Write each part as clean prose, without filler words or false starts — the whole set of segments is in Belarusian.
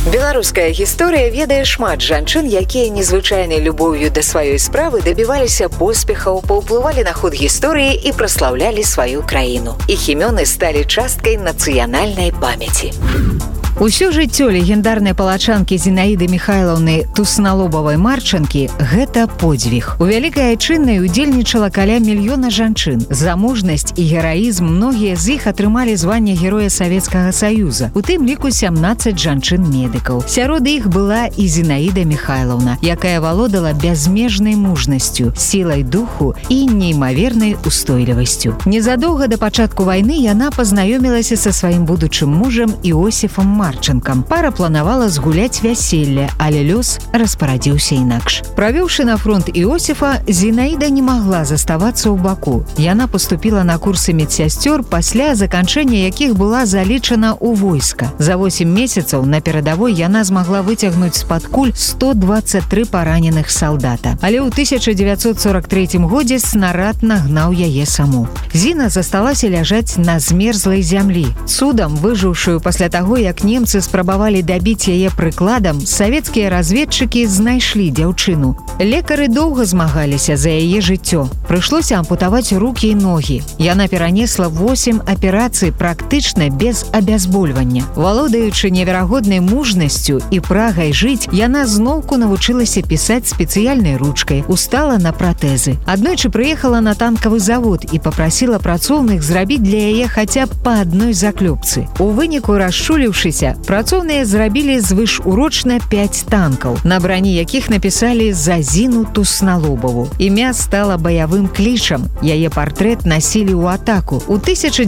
Беларуская гісторыя ведае шмат жанчын, якія незвычайнай любоўю да сваёй справы дабіваліся поспехаў, паўплывалі на ход гісторыі і праслаўлялі сваю краіну. Іх імёны сталі часткай нацыянальнай памяці. Усё жыццё легендарнай палачанкі Зінаіды Міхайлаўны Тусналобавай-Марчанкі – гэта подзвіг. У вялікай айчыннай удзельнічала каля мільёна жанчын. За мужнасць і гераізм многія з іх атрымалі званне Героя Савецкага Саюза. У тым ліку 17 жанчын-медыкаў. Сярод іх была і Зінаіда Міхайлаўна, якая валодала бязмежнай мужнасцю, сілай духу і неймавернай устойлівасцю. Незадоўга да пачатку вайны яна пазнаёмілася са сваім будучым мужам Іосіфам Марчанкам. Пара планавала згуляць вяселле, але лёс распарадзіўся інакш. Правёўшы на фронт Іосіфа, Зінаіда не магла заставацца ў баку. Яна паступіла на курсы медсясцёр, пасля заканчэння якіх была залічана ў войска. За 8 месяцаў на перадавой яна змагла выцягнуць з-пад куль 123 параненых салдата. Але ў 1943 годзе снарад нагнаў яе саму. Зіна засталася ляжаць на змерзлай зямлі. Цудам выжыўшую пасля таго, як немцы спрабавалі дабіць яе прыкладам, савецкія разведчыкі знайшлі дзяўчыну. Лекары доўга змагаліся за яе жыццё. Прыйшлося ампутаваць рукі і ногі. Яна перанесла 8 аперацый практычна без абязбольвання. Валодаючы неверагоднай мужнасцю і прагай жыць, яна зноўку навучылася пісаць спецыяльнай ручкай, устала на пратэзы. Аднойчы прыехала на танкавы завод і папрасіла працоўных зрабіць для яе хаця б па адной заклёпцы. У выніку расчуліўшыся, працоўныя зрабілі звышурочна 5 танкаў, на брані якіх напісалі «За Зіну Тусналобаву». Імя стала баявым клічам. Яе партрэт насілі ў атаку. У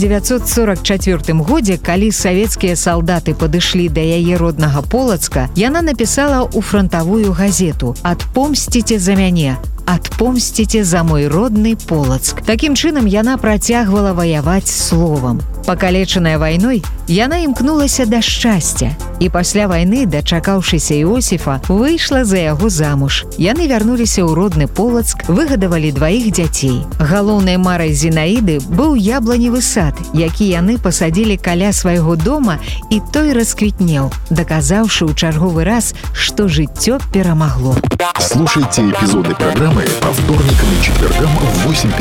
1944 годзе, калі савецкія салдаты падышлі да яе роднага Полацка, яна напісала ў фронтавую газету «Адпомсціце за мяне». «Адпомсціце за мой родны Полацк». Такім чынам яна працягвала ваяваць словам. Пакалечаная вайной, яна імкнулася да шчасця. І пасля вайны, дачакаўшыся Іосіфа, выйшла за яго замуж. Яны вярнуліся ў родны Полацк, выгадавалі 2 дзяцей. Галоўнай марай Зінаіды быў ябланевы сад, які яны пасадзілі каля свайго дома, і той расквітнеў, даказаўшы ў чарговы раз, што жыццё перамагло. Слушайте эпизоды программы по вторникам и четвергам в 8:15